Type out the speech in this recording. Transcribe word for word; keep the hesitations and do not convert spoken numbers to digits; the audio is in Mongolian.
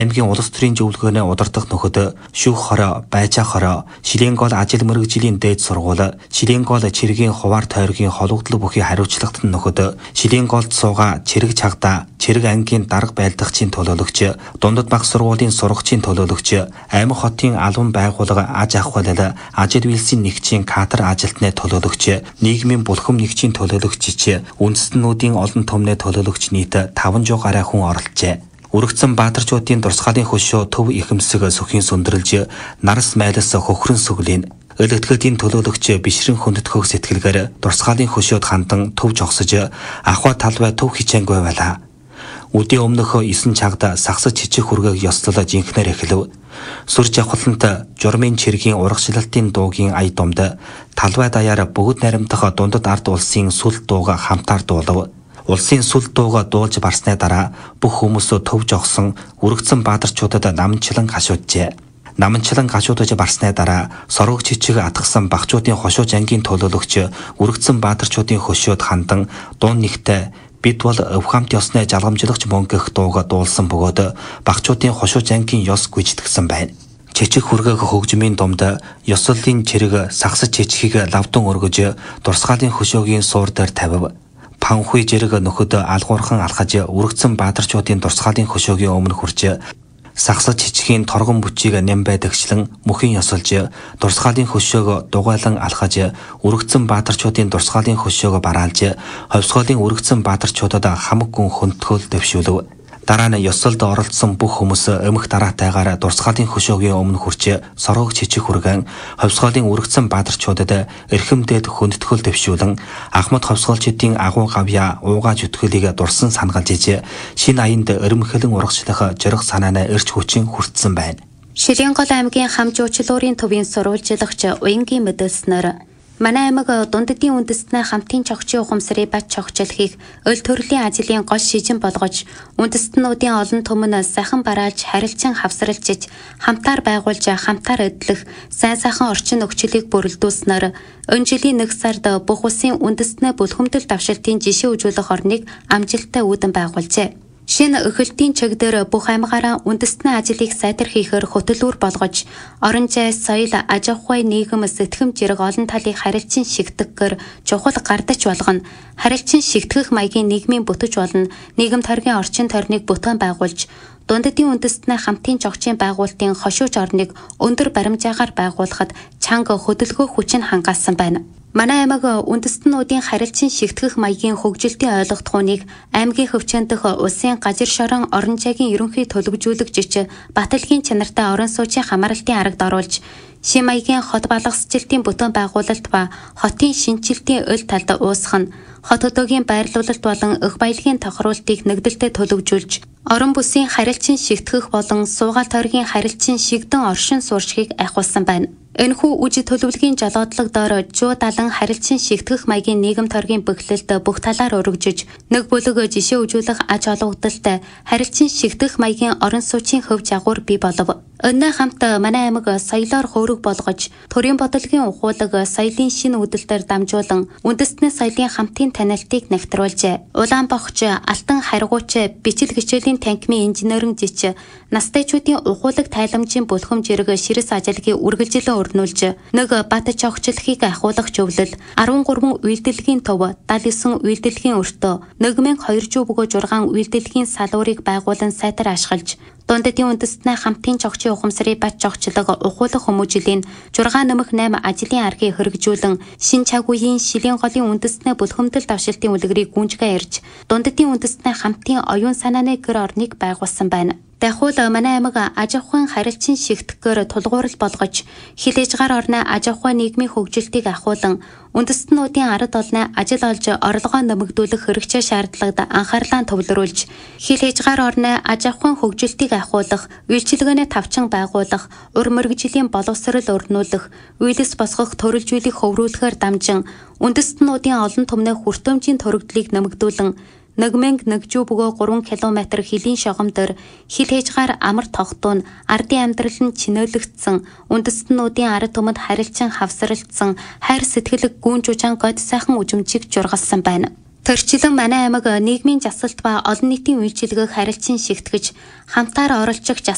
Аймгийн улс төрийн зөвлөгөөнөө удирдах нөхөд шүүх хороо, байжаа хороо, шилийн гол ажил мэргэжлийн дээд сургууль, шилийн гол чиргийн хуваар тойргийн хологдлог бүхий хариуцлагат нөхөд шилийн голд сууга чирэг чагдаа, чирэг ангийн дарга байлдагчийн төлөөлөгч, дундад баг сургуулийн сургагчийн төлөөлөгч, аймаг хотын албан байгууллага аж ахуйлал, ажил үйлсийн нэгжийн кадр ажилтны төлөөлөгч, нийгмийн булхам нэгжийн төлөөлөгч, үндэстнүүдийн олон түмний төлөөлөгч нийт таван жоо гаруй хүн оролцжээ. Үрэгцэн баатарчуудын дурсгалын хөшөө төв ихэмсэг сүхийн сүндрэлж, нарс майлас хөхрөн сүглийн өлөгтгөдийн төлөөлөгч бишрэн хүндэтгэх сэтгэлгээр дурсгалын хөшөөд хандан төв жогсож, ахва талбай төв хичээнгүй байлаа. Үдийн өмнөх эсэн чагда сагсаж чичиг хүргээг ёслол жинхнэр эхлэв. Сүр жавхлант журмын чиргийн урагшлалтын дуугийн ая думд талбай даяар бүгд наримдах дундад ард улсын сүл дууга хамтаар дуулав. Улсын сүл дууга дуулж барсны дараа бүх хүмүүс төв жогсон үрэгцэн баатарчуудад наманчлан гашууджээ. Наманчлан гашуудж барсны дараа сорог чичиг атгсан багчуудын хошууж ангийн төлөөлөгч үрэгцэн баатарчуудын хөшөөд хандан дуун нэгтээ бид бол өвхамт ёсны жалгамжлагч мөнгөх дууга дуулсан бөгөөд багчуудын хошууж ангийн ёс гүйжтгсэн байна. Чичиг хүргээх хөгжмийн думд ёслолын чирэг сагсаж чичгийг лавдан өргөж дурсгалын хөшөөгийн суур дээр тавив. Панхуй жирэг нөхөд алгуурхан алхаж үрэгцэн баатарчуудын дурсгалын хөшөөгийн өмнө хурж сагсаж чичгийн торгон бүчийг нэм байдагчлан мөхийн ёсолж дурсгалын хөшөөг дугайлан алхаж үрэгцэн баатарчуудын дурсгалын хөшөөг бараалж ховсгоолын үрэгцэн баатарчуудад хамаг гүн хөнтгөл дэвшүүлв. Дараа нь ёсолд оролцсон бүх хүмүүс өмх дараатайгаар дурсгалын хөшөөгийн өмнө хурж сорог чичиг хүргэн ховсгоолын үрэгцэн баатарчуудад эрхэмдээд хөндөтгөл дэвшүүлэн Ахмад ховсгоолчдын агуу гавья уугааж өтгөлийг дурсан сангалж иж шин аянд өрмөхлөн урагшлах жирэг санаанаа эрч хүчин хүртсэн байна. Шилийн гол аймгийн хамжуучлуурын төвийн сурвалжлагч уянгийн мэдээлснээр манай аймаг дундадын үндэстнээ хамтын чогчийн ухамсарыг бат чогчлохыг өл төрлийн ажлын гол шижин болгож үндэстнүүдийн олон түмэн сайхан бараалж харилцан хавсралжиж хамтаар байгуулж хамтаар эдлэх сайн сайхан орчин нөхцөлийг бүрэлдүүлснээр өн жилийн нэг сард бүх улсын үндэстнээ бүлхэмдэл давшилтын жишээ үзүүлэх орныг амжилттай үүдэн байгуулжээ. Шинэ өхөлтийн чиг дээр бүх аймгаараа үндэстний ажлыг сайтар хийхээр хөтөлбөр болгож, орон зай, соёл, аж ахуй, нийгэм, сэтгэм зэрэг олон талыг харилцан шигтгэхээр чухал гардаж болгоно. Харилцан шигтгэх маягийн нийгмийн бүтэж болно. Нийгэм тойргийн орчин тойрныг бүтээн байгуулж, дундадын үндэстний хамтын чогчийн байгуулалтын хошууж орныг өндөр баримжаагаар байгуулахад чанга хөдөлгөөх хүчин хангаасан байна. Манай аймаг үндэстнүүдийн харилцан шигтгэх маягийн хөгжилтийн ойлгохтгууныг аймгийн хөвчөнд дэх улсын газар шорон орон зайгийн ерөнхий төлөвлөжүүлэгч Баталгийн чанартай орон сууцын хамааралтын аргад оруулж, шин маягийн хот балгасчлалтын бүтээн байгуулалт ба хотын шинжилтийн өл талд уусгах нь хот өдөөгийн байрлуулалт болон өх баялагын тохируултыг нэгдэлтэй төлөвлөжүүлж, орон бүсийн харилцан шигтгэх болон суугаал тойргийн харилцан шигдэн оршин сууршихыг ахиулсан байна. Энэхүү үж төлөвлөгийн жолоодлого доор жуу далан харилцан шигтгэх маягийн нийгэм тойргийн бэхлэлд бүх талаар өргөжж, нэг бүлэг жишээ үзүүлэх аж олонхтолтой харилцан шигтгэх маягийн орон сууцын хөв жагуур бий болов. Өнөө хамт манай аймаг соёлоор хөөрөг болгож, төрийн бодлогын ухуулаг соёлын шинэ үүдэлтээр дамжуулан үндэстний соёлын хамтын танилтыг нягтруулжээ. Улаан богч, алтан харгууч, бичил хичээлийн танхимын инженерийн жич, настайчуудын ухуулаг тайламжийн бүлхэм зэрэг ширэс ажилгийн үргэлжилэн өрнүүлж, нэг бат чогчлохыг ахиулах зөвлөл, арван гурван үйлдэлгийн төв, даал есөн үйлдэлгийн өртөө, нэг мянга хоёр жүз бөгөөж зургаан үйлдэлгийн салуурыг байгуулан сайтар ашиглаж, дундадын үндэстний хамтын чогчийн ухамсарыг бат чогчлог ухуулах хүмүүжлийн зургаан нэмэх найм ажлын аргыг хэрэгжүүлэн шин цаг үеийн шилийн голын үндэстний бүлхэмдэл давшилтын үлгэрийг гүнжгээ ирж, дундадын үндэстний хамтын оюун санааны гэр орныг байгуулсан байна. Дахиул манай аймаг аж ахуйн харилцан шигтгэхээр тулгуурал болгож, хил ээжгаар орны аж ахуй нийгмийн хөгжилтийг ахиулан үндэстнүүдийн ард олны ажил олж орлогоо нэмэгдүүлэх хэрэгцээ шаардлагад анхаарлаа төвлөрүүлж, хил ээжгаар орны аж ахуйн хөгжилтийг ахиулах, үйлчилгээний тавчин байгуулах, ур мэргэжлийн боловсрол өрнүүлэх, үйлс босгох төрөлжүүлэх хөврүүлэхээр дамжин үндэстнүүдийн олон түмний хүртээмжийн төрөгдлийг нэмэгдүүлэн нэг мянга нэг жүз бөгөө гурван километр хилийн шогом дээр хил ээжгаар амар тогтуун ардын амьдрал нь чинөөлөгдсөн, үндэстнүүдийн ард түмэд харилцан хавсралцсан, хайр сэтгэлэг гүн жужаан год сайхан үжимчиг жургалсан байна. Төрчлөн манай аймаг нийгмийн засалт ба олон нийтийн үйлчилгээг харилцан шигтгэж, хамтаар оролцох